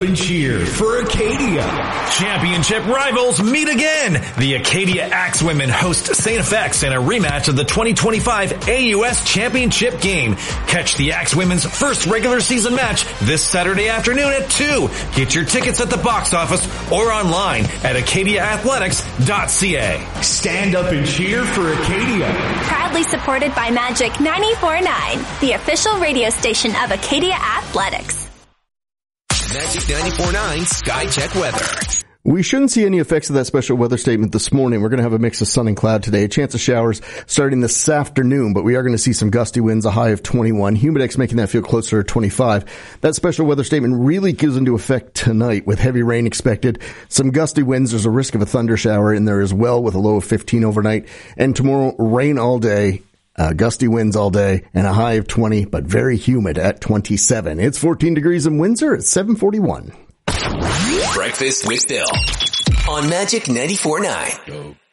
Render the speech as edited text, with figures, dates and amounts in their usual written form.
Cheer for Acadia. Championship rivals meet again. The Acadia Axe women host St. FX in a rematch of the 2025 AUS Championship game. Catch the Axe women's first regular season match this Saturday afternoon at 2. Get your tickets at the box office or online at acadiaathletics.ca. Stand up and cheer for Acadia. Proudly supported by Magic 94.9, the official radio station of Acadia Athletics. Magic 94.9 Sky Check Weather. We shouldn't see any effects of that special weather statement this morning. We're going to have a mix of sun and cloud today. A chance of showers starting this afternoon, but we are going to see some gusty winds, a high of 21. Humidex making that feel closer to 25. That special weather statement really goes into effect tonight with heavy rain expected. Some gusty winds. There's a risk of a thunder shower in there as well with a low of 15 overnight. And tomorrow, rain all day. Gusty winds all day and a high of 20, but very humid at 27. It's 14 degrees in Windsor at 7:41. Breakfast with Bill on Magic 94.9.